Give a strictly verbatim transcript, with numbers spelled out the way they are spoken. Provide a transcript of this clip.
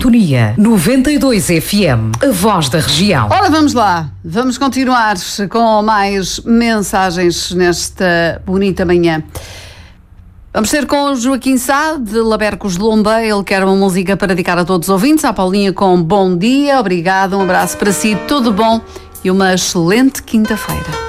sintonia. noventa e dois F M, a voz da região. Ora, vamos lá. Vamos continuar com mais mensagens nesta bonita manhã. Vamos ter com o Joaquim Sá, de Labercos de Lomba. Ele quer uma música para dedicar a todos os ouvintes. À Paulinha com bom dia, obrigado, um abraço para si, tudo bom e uma excelente quinta-feira.